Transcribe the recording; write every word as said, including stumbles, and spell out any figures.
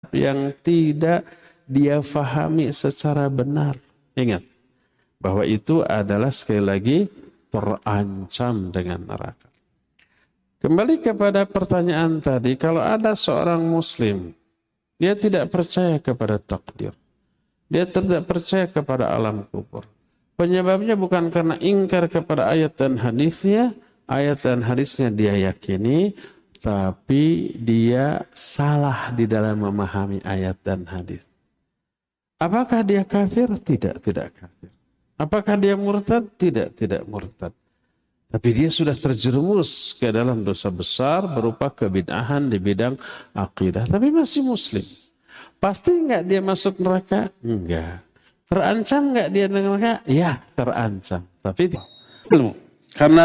yang tidak dia fahami secara benar. Ingat bahwa itu adalah sekali lagi terancam dengan neraka. Kembali kepada pertanyaan tadi, kalau ada seorang muslim, dia tidak percaya kepada takdir, dia tidak percaya kepada alam kubur. Penyebabnya bukan karena ingkar kepada ayat dan hadisnya, ayat dan hadisnya dia yakini, tapi dia salah di dalam memahami ayat dan hadis. Apakah dia kafir? Tidak, tidak kafir. Apakah dia murtad? Tidak, tidak murtad. Tapi dia sudah terjerumus ke dalam dosa besar berupa kebid'ahan di bidang akidah. Tapi masih muslim. Pasti enggak dia masuk neraka? Enggak. Terancam enggak dia neraka? Ya, terancam. Tapi ilmu. Karena